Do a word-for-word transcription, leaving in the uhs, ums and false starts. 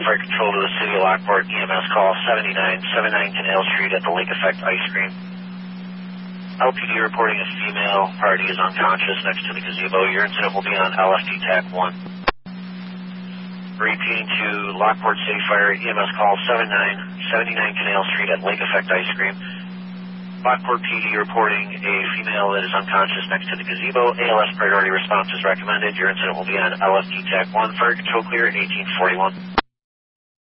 Fire Control to the City of Lockport, E M S call seventy-nine seventy-nine Canal Street at the Lake Effect Ice Cream. L P D reporting a female party is unconscious next to the gazebo. Your incident will be on L F D T A C one. Repeating to Lockport City Fire, E M S call seventy-nine seventy-nine Canal Street at Lake Effect Ice Cream. Lockport P D reporting a female that is unconscious next to the gazebo. A L S priority response is recommended. Your incident will be on L F D T A C one. Fire Control clear at eighteen forty-one.